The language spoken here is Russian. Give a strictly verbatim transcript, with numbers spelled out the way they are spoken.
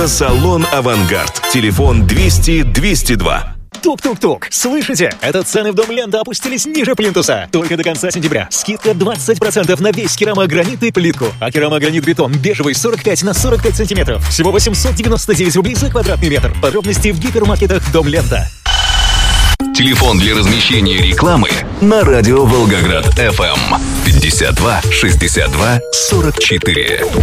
Салон «Авангард». Телефон двести двести два. Тук-тук-тук. Слышите? Это цены в Дом Лента опустились ниже плинтуса. Только до конца сентября. Скидка двадцать процентов на весь керамогранит и плитку. А керамогранит-бетон бежевый сорок пять на сорок пять сантиметров. Всего восемьсот девяносто девять рублей за квадратный метр. Подробности в гипермаркетах Дом Лента. Телефон для размещения рекламы на радио Волгоград эф эм пятьдесят два шестьдесят два сорок четыре.